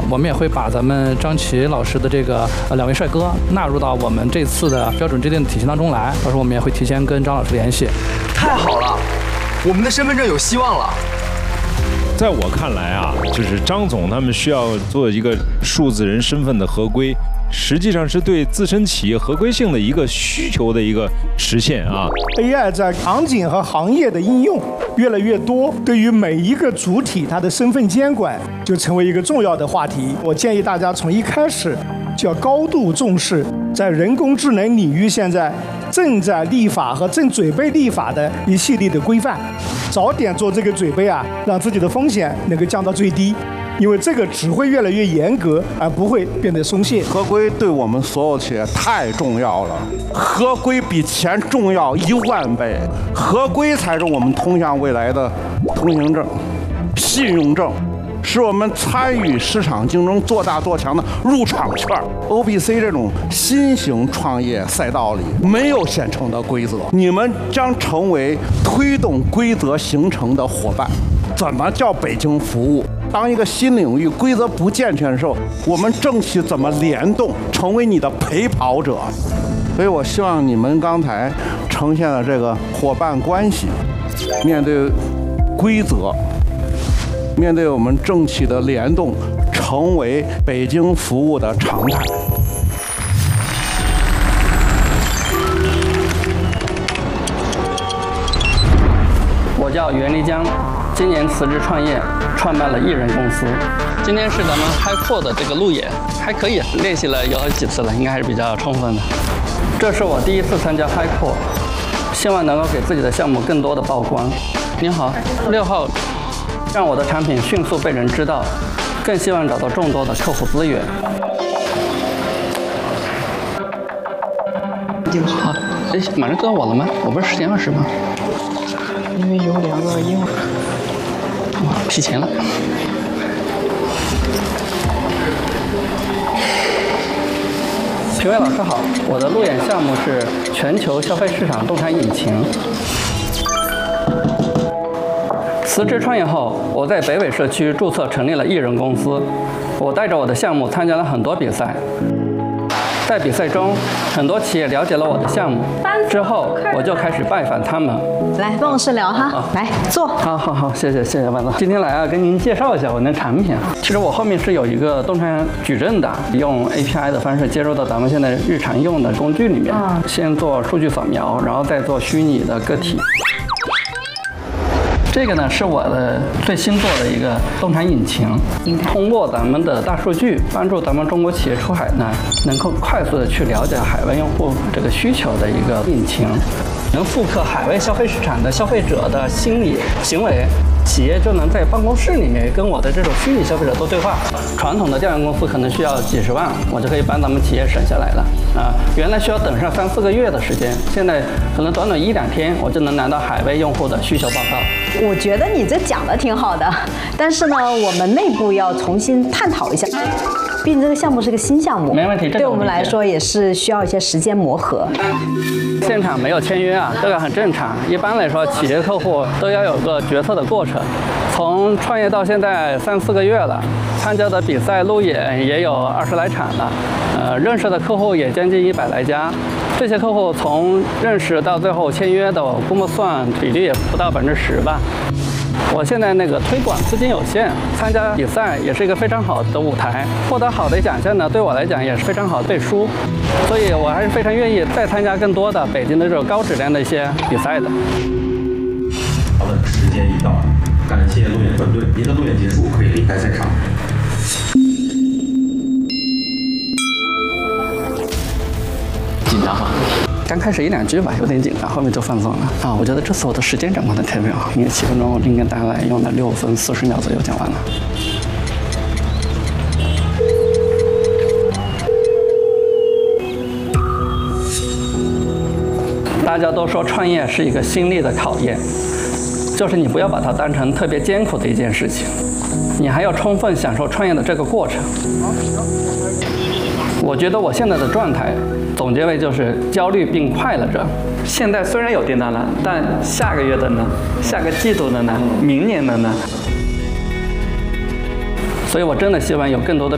我们也会把咱们张琪老师的这个2位帅哥纳入到我们这次的标准制定的体系当中来。到时候我们也会提前跟张老师联系。 太好了，我们的身份证有希望了。 在我看来啊，就是张总他们需要做一个数字人身份的合规，实际上是对自身企业合规性的一个需求的一个实现啊。 AI 在场景和行业的应用越来越多，对于每一个主体它的身份监管就成为一个重要的话题。我建议大家从一开始就要高度重视，在人工智能领域现在正在立法和正准备立法的一系列的规范，早点做这个准备啊，让自己的风险能够降到最低。因为这个只会越来越严格，而不会变得松懈。 合规对我们所有企业太重要了，合规比钱重要10000倍，合规才是我们通向未来的通行证、信用证，是我们参与市场竞争做大做强的入场券。OPC 这种新型创业赛道里没有现成的规则，你们将成为推动规则形成的伙伴。怎么叫北京服务？当一个新领域规则不健全的时候，我们政企怎么联动，成为你的陪跑者？所以我希望你们刚才呈现的这个伙伴关系，面对规则，面对我们政企的联动，成为北京服务的常态。 我叫袁立江，今年辞职创业，创办了艺人公司。今天是咱们HiCore的这个路演，还可以，练习了有好几次了，应该还是比较充分的。这是我第一次参加HiCore，希望能够给自己的项目更多的曝光。您好，6号，让我的产品迅速被人知道，更希望找到众多的客户资源。好，哎，马上就到我了吗？我不是10点20吗？ 因为有2个英文。 提前了。评委老师好，我的路演项目是全球消费市场洞察引擎。辞职创业后，我在北纬社区注册成立了艺人公司。我带着我的项目参加了很多比赛。在比赛中，很多企业了解了我的项目，之后我就开始拜访他们。 来，办公室聊哈，来坐。 好，谢谢万总。今天来跟您介绍一下我的产品。其实我后面是有一个动态矩阵的，用 API 的方式接入到咱们现在日常用的工具里面，先做数据扫描，然后再做虚拟的个体。这个呢是我的最新做的一个动产引擎，通过咱们的大数据，帮助咱们中国企业出海呢，能够快速的去了解海外用户这个需求的一个引擎，能复刻海外消费市场的消费者的心理行为。企业就能在办公室里面跟我的这种虚拟消费者做对话。传统的调研公司可能需要几十万，我就可以帮咱们企业省下来了。原来需要等上3、4个月的时间，现在可能短短1、2天，我就能拿到海外用户的需求报告。 我觉得你这讲的挺好的，但是呢，我们内部要重新探讨一下。毕竟这个项目是个新项目， 没问题， 对我们来说也是需要一些时间磨合。 现场没有签约啊，这个很正常。一般来说，企业客户都要有个决策的过程。从创业到现在3、4个月了，参加的比赛路演也有20来场了，认识的客户也将近100来家。这些客户从认识到最后签约的，我估摸算比例也不到10%吧。我现在那个推广资金有限，参加比赛也是一个非常好的舞台，获得好的奖项呢，对我来讲也是非常好的背书，所以我还是非常愿意再参加更多的北京的这种高质量的一些比赛的。 好的，时间已到，感谢路演团队，您的路演结束，可以离开赛场。 紧张吗？刚开始1、2句吧，有点紧张，后面就放松了啊。我觉得这次我的时间掌控的特别好，因为7分钟我应该大概用了6分40秒左右讲完了。大家都说创业是一个心力的考验，就是你不要把它当成特别艰苦的一件事情，你还要充分享受创业的这个过程。我觉得我现在的状态总结为就是焦虑并快乐着。现在虽然有订单了，但下个月的呢？下个季度的呢？明年的呢？所以我真的希望有更多的